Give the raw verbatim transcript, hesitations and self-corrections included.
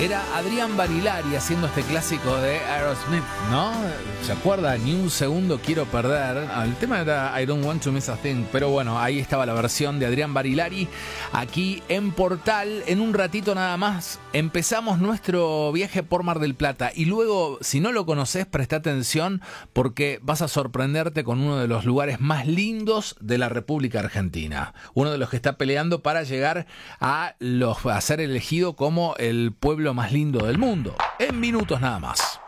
Era Adrián Barilari haciendo este clásico de Aerosmith, ¿no? ¿Se acuerda? Ni un segundo quiero perder. Ah, el tema era I don't want to miss a thing, pero bueno, ahí estaba la versión de Adrián Barilari aquí en Portal. En un ratito nada más empezamos nuestro viaje por Mar del Plata y luego, si no lo conoces, presta atención porque vas a sorprenderte con uno de los lugares más lindos de la República Argentina. Uno de los que está peleando para llegar a, los, a ser elegido como el pueblo más lindo del mundo. En minutos nada más.